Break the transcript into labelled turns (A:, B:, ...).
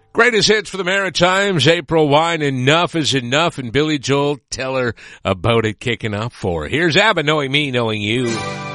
A: Greatest hits for the Maritimes, April Wine, Enough is Enough, and Billy Joel, tell her about it kicking off for her. Here's ABBA, Knowing Me, Knowing You.